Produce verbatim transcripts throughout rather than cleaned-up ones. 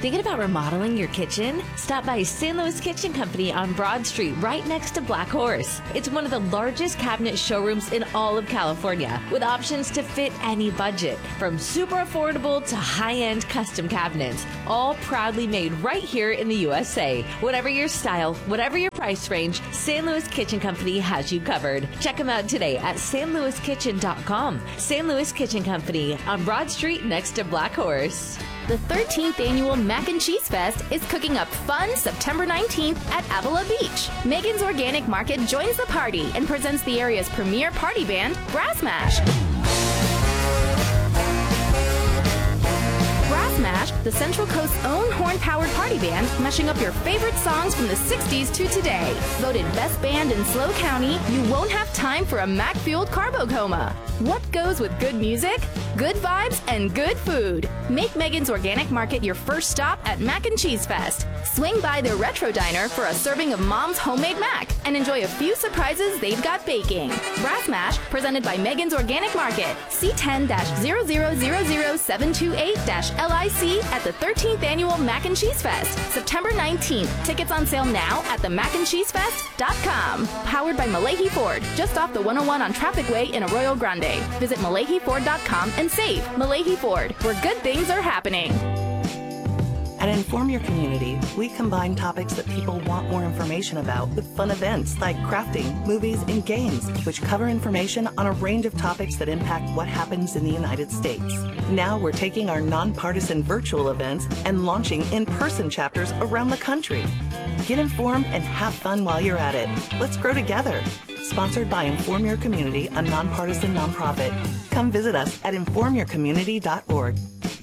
Thinking about remodeling your kitchen? Stop by Saint Louis Kitchen Company on Broad Street, right next to Black Horse. It's one of the largest cabinet showrooms in all of California, with options to fit any budget, from super affordable to high-end custom cabinets, all proudly made right here in the U S A. Whatever your style, whatever your price range, Saint Louis Kitchen Company has you covered. Check them out today at S T Louis kitchen dot com. Saint Louis Kitchen Company on Broad Street next to Black Horse. The thirteenth Annual Mac and Cheese Fest is cooking up fun September nineteenth at Avila Beach. Megan's Organic Market joins the party and presents the area's premier party band, Brass Mash. Brass Mash, the Central Coast's own horn-powered party band, mashing up your favorite songs from the sixties to today. Voted best band in SLO County, you won't have time for a Mac-fueled carbo coma. What goes with good music? Good vibes and good food. Make Megan's Organic Market your first stop at Mac and Cheese Fest. Swing by their Retro Diner for a serving of Mom's homemade mac and enjoy a few surprises they've got baking. Brass Mash, presented by Megan's Organic Market. C ten zero zero zero zero seven two eight L I C at the thirteenth Annual Mac and Cheese Fest, September nineteenth. Tickets on sale now at the mac and cheese fest dot com. Powered by Malahi Ford, just off the one oh one on Traffic Way in Arroyo Grande. Visit malahi ford dot com and save. Malahi Ford, where good things are happening. At Inform Your Community, we combine topics that people want more information about with fun events like crafting, movies, and games, which cover information on a range of topics that impact what happens in the United States. Now we're taking our nonpartisan virtual events and launching in-person chapters around the country. Get informed and have fun while you're at it. Let's grow together. Sponsored by Inform Your Community, a nonpartisan nonprofit. Come visit us at inform your community dot org.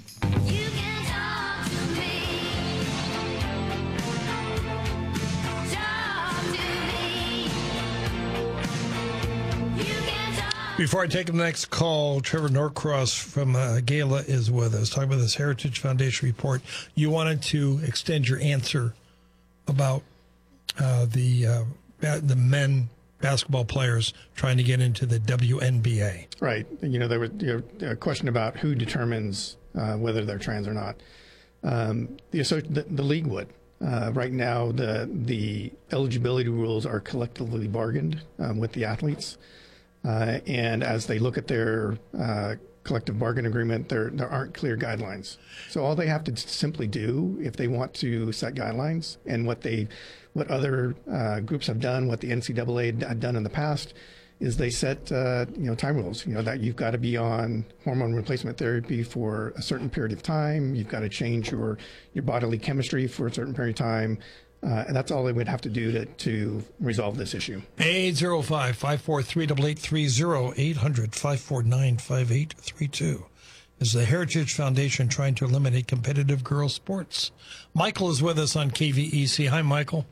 Before I take the next call, Trevor Norcross from uh, Gala is with us, talking about this Heritage Foundation report. You wanted to extend your answer about uh, the uh, the men basketball players trying to get into the W N B A. Right. You know, there was you know, a question about who determines uh, whether they're trans or not. Um, the, the, the league would. Uh, right now, the the eligibility rules are collectively bargained um, with the athletes. Uh, and as they look at their uh, collective bargain agreement, there there aren't clear guidelines. So all they have to simply do, if they want to set guidelines, and what they, what other uh, groups have done, what the N C double A had done in the past, is they set uh, you know time rules. You know that you've got to be on hormone replacement therapy for a certain period of time. You've got to change your your bodily chemistry for a certain period of time. Uh, and that's all they would have to do to, to resolve this issue. eight oh five, five four three, eight eight three zero, eight hundred, five four nine, five eight three two is the Heritage Foundation trying to eliminate competitive girls' sports. Michael is with us on K V E C. Hi, Michael.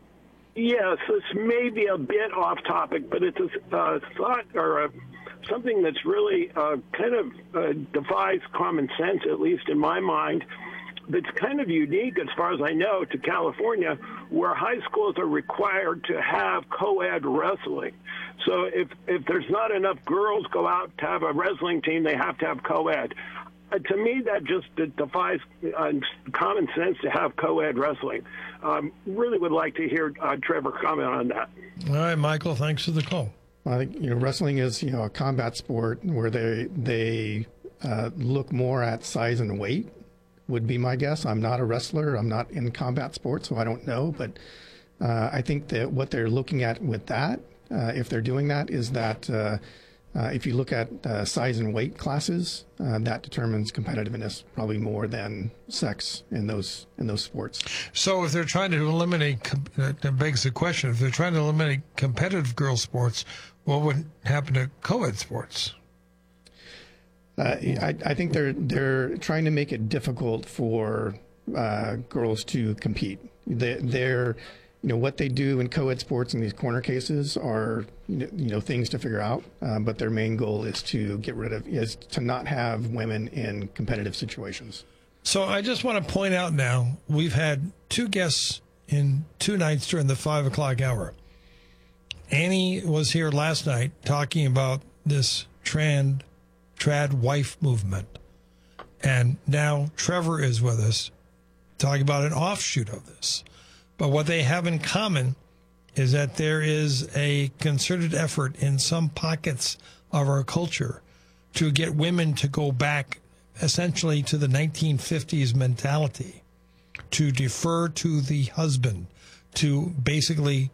Yes, this may be a bit off topic, but it's a uh, thought or a, something that's really uh, kind of uh, defies common sense, at least in my mind. That's kind of unique, as far as I know, to California, where high schools are required to have co-ed wrestling. So if, if there's not enough girls go out to have a wrestling team, they have to have co-ed. Uh, to me, that just defies uh, common sense to have co-ed wrestling. Um, really would like to hear uh, Trevor comment on that. All right, Michael, thanks for the call. I think you know wrestling is you know a combat sport where they they uh, look more at size and weight. Would be my guess. I'm not a wrestler. I'm not in combat sports, so I don't know. But uh, I think that what they're looking at with that, uh, if they're doing that, is that uh, uh, if you look at uh, size and weight classes, uh, that determines competitiveness probably more than sex in those in those sports. So if they're trying to eliminate, that begs the question, if they're trying to eliminate competitive girls' sports, what would happen to co-ed sports? Uh, I, I think they're they're trying to make it difficult for uh, girls to compete. They, they're, you know, what they do in co-ed sports in these corner cases are, you know, you know things to figure out. Uh, but their main goal is to get rid of is to not have women in competitive situations. So I just want to point out now we've had two guests in two nights during the five o'clock hour. Annie was here last night talking about this trend. Trad wife movement. And now Trevor is with us talking about an offshoot of this. But what they have in common is that there is a concerted effort in some pockets of our culture to get women to go back essentially to the nineteen fifties mentality, to defer to the husband, to basically